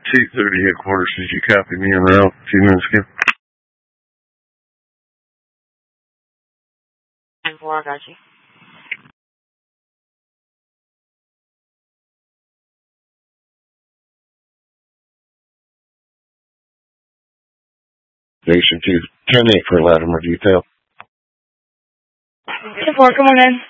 230 headquarters. Did you copy me en route a few minutes ago? 10-4, got you. Station 2, 10-8 for Latimer detail. 10-4, come on in.